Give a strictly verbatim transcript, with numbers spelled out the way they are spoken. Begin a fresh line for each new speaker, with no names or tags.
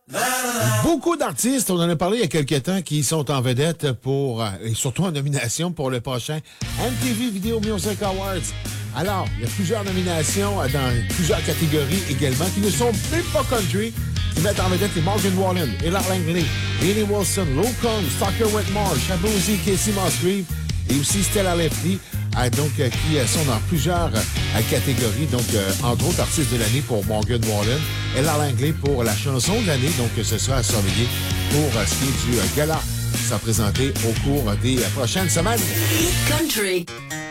Beaucoup d'artistes, on en a parlé il y a quelques temps, qui sont en vedette pour, euh, et surtout en nomination pour le prochain M T V Video Music Awards. Alors, il y a plusieurs nominations euh, dans plusieurs catégories également, qui ne sont même pas country, qui mettent en vedette les Morgan Wallen, Ella Langley, Lainey Wilson, Lou Combs, Tucker Whitmore, Shabozy, Casey Musgrave et aussi Stella Lefty, euh, donc, euh, qui euh, sont dans plusieurs euh, catégories. Donc, euh, entre autres, artistes de l'année pour Morgan Wallen, Ella Langley pour la chanson de l'année. Donc, euh, ce sera à surveiller pour euh, ce qui est du euh, gala qui sera présenté au cours des euh, prochaines semaines.
Country.